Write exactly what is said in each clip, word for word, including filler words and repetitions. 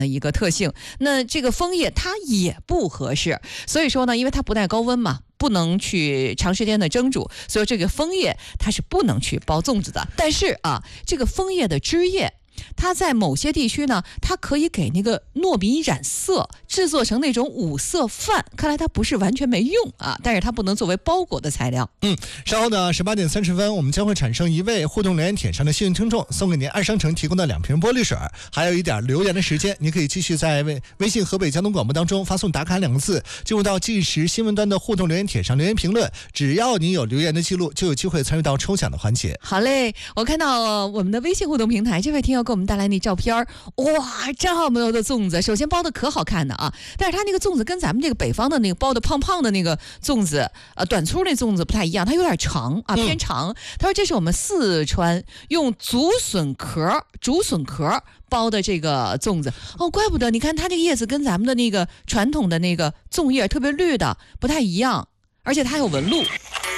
的一个特性。那这个枫叶它也不合适，所以说呢，因为它不耐高温嘛，不能去长时间的蒸煮，所以这个枫叶它是不能去包粽子的。但是啊，这个枫叶的汁液，它在某些地区呢，它可以给那个糯米染色，制作成那种五色饭。看来它不是完全没用啊，但是它不能作为包裹的材料。 嗯，稍后呢，十八点三十分，我们将会产生一位互动留言帖上的幸运听众，送给您爱商城提供的两瓶玻璃水，还有一点留言的时间，你可以继续在微微信河北交通广播当中发送打卡两个字，进入到即时新闻端的互动留言帖上留言评论，只要你有留言的记录，就有机会参与到抽奖的环节。 好嘞，我看到我们的微信互动平台，这位听友给我们带来那照片，哇，这么多的粽子，首先包的可好看的啊，但是它那个粽子跟咱们这个北方的那个包的胖胖的那个粽子，呃，短粗那粽子不太一样，它有点长啊，偏长。他说这是我们四川用竹笋壳、竹笋壳包的这个粽子哦，怪不得你看它这个叶子跟咱们的那个传统的那个粽叶特别绿的不太一样，而且它还有纹路。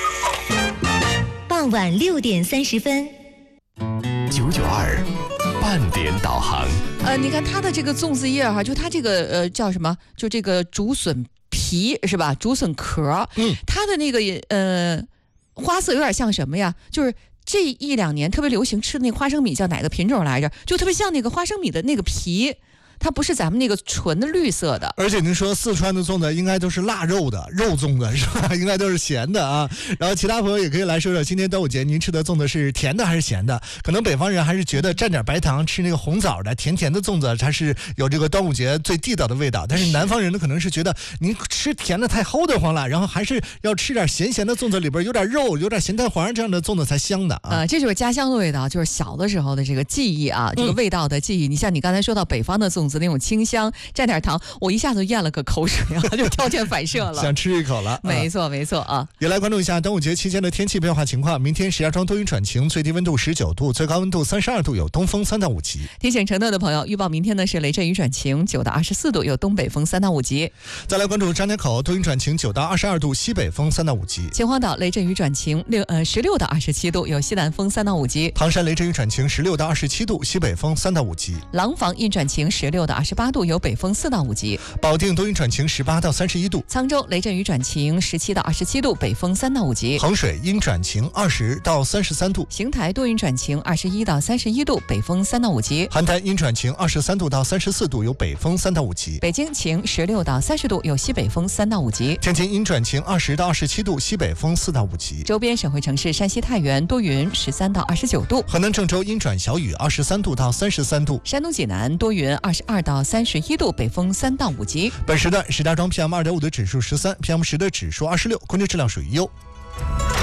傍晚六点三十分， 九九二半点导航。 呃，你看它的这个粽子叶哈，就它这个呃叫什么？就这个竹笋皮是吧？竹笋壳， 嗯， 它的那个呃花色有点像什么呀？就是这一两年特别流行吃的那花生米叫哪个品种来着？就特别像那个花生米的那个皮。它不是咱们那个纯的绿色的， 而且您说四川的粽子应该都是腊肉的肉粽子是吧？应该都是咸的啊。然后其他朋友也可以来说说，今天端午节您吃的粽子是甜的还是咸的？可能北方人还是觉得蘸点白糖吃那个红枣的甜甜的粽子，它是有这个端午节最地道的味道。但是南方人呢，可能是觉得您吃甜的太齁得慌了，然后还是要吃点咸咸的粽子，里边有点肉，有点咸蛋黄，这样的粽子才香的啊。 呃，这就是家乡的味道，就是小的时候的这个记忆啊，这个味道的记忆。嗯、你像你刚才说到北方的粽子那种清香，蘸点糖，我一下子咽了个口水啊，就条件反射了， 想吃一口了。 没错，没错啊。 也来关注一下端午节期间的天气变化情况。明天石家庄多云转晴，最低温度十九度，最高温度三十二度，有东风三到五级。 提醒承诺的朋友，预报明天呢是雷阵雨转晴，九到二十四度，有东北风三到五级。 再来关注张家口多云转晴，九到二十二度，西北风三到五级。 秦皇岛雷阵雨转晴，六呃十六到二十七度，有西南风三到五级。 唐山雷阵雨转晴，十六到二十七度，西北风三到五级。 廊坊阴转晴，十六到二十八度，有北风四到五级。 保定多云转晴，十八到三十一度。 沧州雷阵雨转晴，十七到二十七度，北风三到五级。 衡水阴转晴，二十到三十三度。 邢台多云转晴，二十一到三十一度，北风三到五级。 邯郸阴转晴，二十三度到三十四度，有北风三到五级。 北京晴，十六到三十度，有西北风三到五级。 天津阴转晴，二十到二十七度，西北风四到五级。 周边省会城市山西太原多云，十三到二十九度。 河南郑州阴转小雨，二十三度到三十三度。 山东济南多云，二十二到三十一度，北风三到五级。 本时段石家庄 P M 二点五 的指数十三 ，P M 十的指数二十六，空气质量属于优。